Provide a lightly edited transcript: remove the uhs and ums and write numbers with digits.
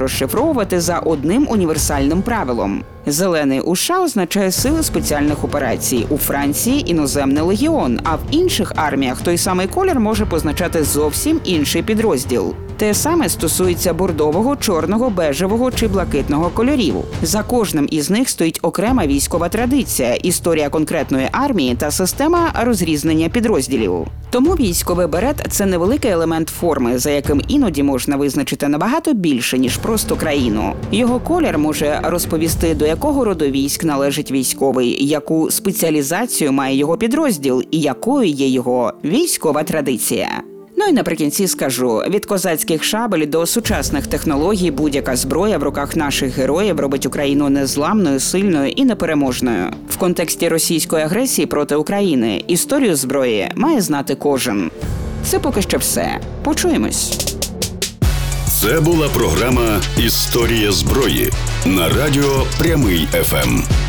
розшифровувати за одним універсальним правилом. Зелений у США означає сили спеціальних операцій, у Франції – іноземний легіон, а в інших арміях той самий колір може позначати зовсім інший підрозділ. Те саме стосується бордового, чорного, бежевого чи блакитного кольорів. За кожним із них стоїть окрема військова традиція, історія конкретної армії та система розрізнення підрозділів. Тому військовий берет – це невеликий елемент форми, за яким іноді можна визначити набагато більше, ніж просто країну. Його колір може розповісти, до якого роду військ належить військовий, яку спеціалізацію має його підрозділ і якою є його військова традиція. Ну і наприкінці скажу, від козацьких шабель до сучасних технологій будь-яка зброя в руках наших героїв робить Україну незламною, сильною і непереможною. В контексті російської агресії проти України історію зброї має знати кожен. Це поки що все. Почуємось. Це була програма «Історія зброї» на радіо Прямий ФМ.